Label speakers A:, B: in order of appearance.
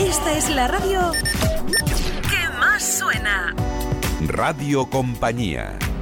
A: Esta es la radio que más suena.
B: Radio Compañía.